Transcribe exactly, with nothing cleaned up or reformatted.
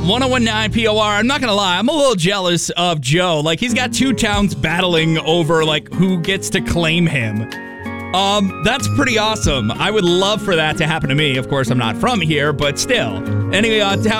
one oh one point nine P O R. I'm not going to lie. I'm a little jealous of Joe. Like, he's got two towns battling over, like, who gets to claim him. Um, that's pretty awesome. I would love for that to happen to me. Of course, I'm not from here, but still. Anyway, uh, town